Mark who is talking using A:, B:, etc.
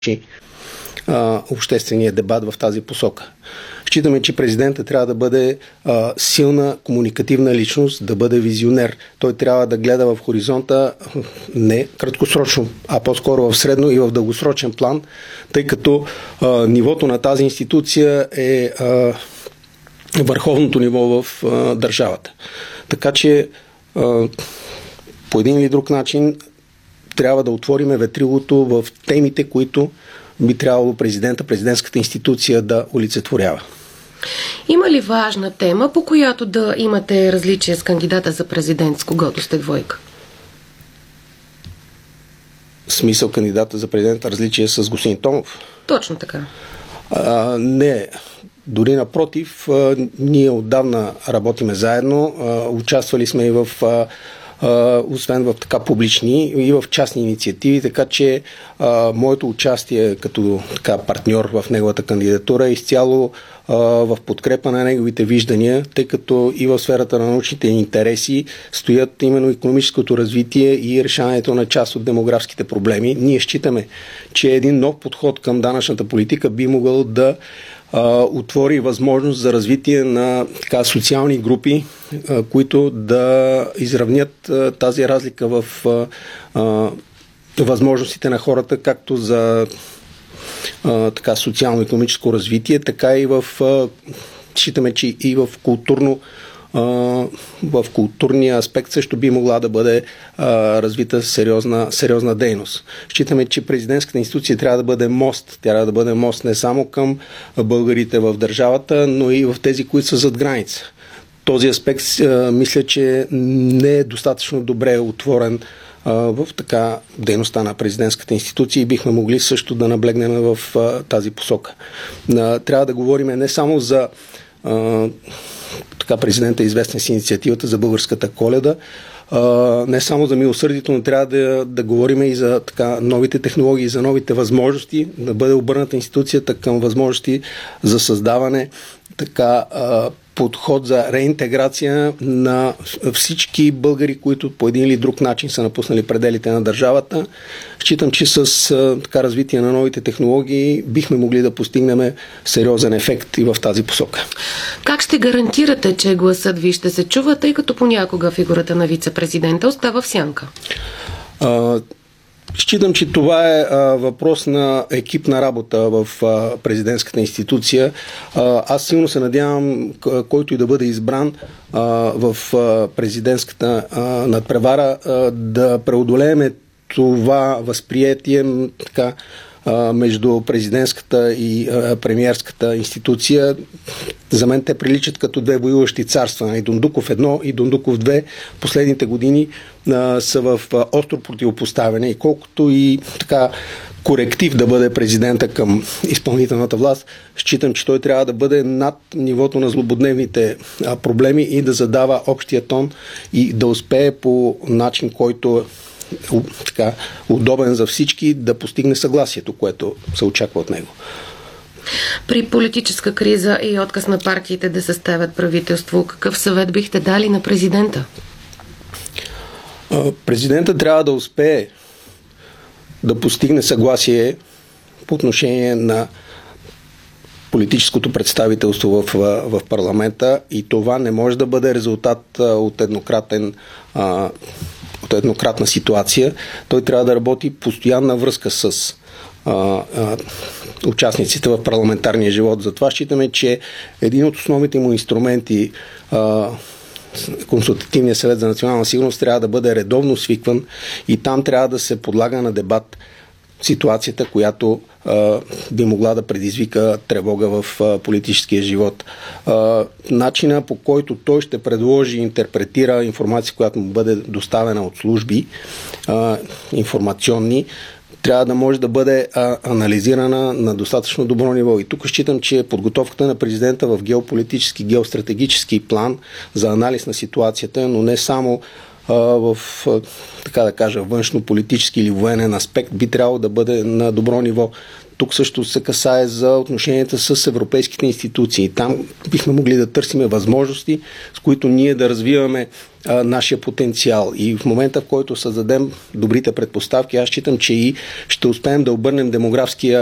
A: обществения дебат в тази посока. Считаме, че президентът трябва да бъде силна комуникативна личност, да бъде визионер. Той трябва да гледа в хоризонта не краткосрочно, а по-скоро в средно и в дългосрочен план, тъй като нивото на тази институция е върховното ниво в държавата. Така че по един или друг начин трябва да отвориме ветрилото в темите, които би трябвало президентската институция да олицетворява.
B: Има ли важна тема, по която да имате различие с кандидата за президент, с когото сте двойка?
A: Смисъл кандидата за президент различие с господин Томов?
B: Точно така.
A: Не, дори напротив, ние отдавна работиме заедно, участвали сме и освен в така публични и в частни инициативи, така че моето участие като така партньор в неговата кандидатура е изцяло в подкрепа на неговите виждания, тъй като и в сферата на научните интереси стоят именно икономическото развитие и решаването на част от демографските проблеми. Ние считаме, че един нов подход към данъчната политика би могъл да отвори възможност за развитие на социални групи, които да изравнят тази разлика в възможностите на хората, както за социално-икономическо развитие, така и считаме, че и в културния аспект също би могла да бъде развита сериозна дейност. Считаме, че президентската институция трябва да бъде мост. Трябва да бъде мост не само към българите в държавата, но и в тези, които са зад граница. Този аспект мисля, че не е достатъчно добре отворен в дейността на президентската институция и бихме могли също да наблегнем в тази посока. Трябва да говорим не само за президента е известен с инициативата за българската Коледа, не само за милосърдието, но трябва да говорим и за новите технологии, за новите възможности, да бъде обърната институцията към възможности за създаване подход за реинтеграция на всички българи, които по един или друг начин са напуснали пределите на държавата. Считам, че с развитие на новите технологии бихме могли да постигнем сериозен ефект и в тази посока.
B: Как ще гарантирате, че гласът ви ще се чува, тъй като понякога фигурата на вице-президента остава в сянка?
A: Считам, че това е въпрос на екипна работа в президентската институция. Аз силно се надявам, който и да бъде избран в президентската надпревара, да преодолееме това възприятие между президентската и премиерската институция. За мен те приличат като две воюващи царства. И Дондуков 1 и Дондуков 2 последните години са в остро противопоставяне и колкото и коректив да бъде президента към изпълнителната власт, считам, че той трябва да бъде над нивото на злободневните проблеми и да задава общия тон и да успее по начин, който удобен за всички, да постигне съгласието, което се очаква от него.
B: При политическа криза и отказ на партиите да съставят правителство, какъв съвет бихте дали на президента?
A: Президентът трябва да успее да постигне съгласие по отношение на политическото представителство в парламента и това не може да бъде резултат от еднократна ситуация. Той трябва да работи постоянна връзка с участниците в парламентарния живот. Затова считаме, че един от основните му инструменти, Консултативния съвет за национална сигурност, трябва да бъде редовно свикван и там трябва да се подлага на дебат ситуацията, която би могла да предизвика тревога в политическия живот. Начина, по който той ще предложи и интерпретира информация, която му бъде доставена от служби информационни, трябва да може да бъде анализирана на достатъчно добро ниво. И тук считам, че подготовката на президента в геополитически, геостратегически план за анализ на ситуацията, но не само в, външно-политически или военен аспект, би трябвало да бъде на добро ниво. Тук също се касае за отношенията с европейските институции. Там бихме могли да търсиме възможности, с които ние да развиваме нашия потенциал. И в момента, в който създадем добрите предпоставки, аз считам, че и ще успеем да обърнем демографския